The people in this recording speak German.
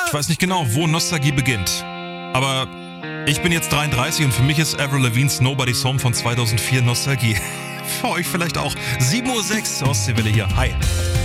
Ich weiß nicht genau, wo Nostalgie beginnt. Aber ich bin jetzt 33 und für mich ist Avril Lavigne's Nobody's Home von 2004 Nostalgie. Für euch vielleicht auch. 7:06 Uhr, Ostseewelle hier. Hi.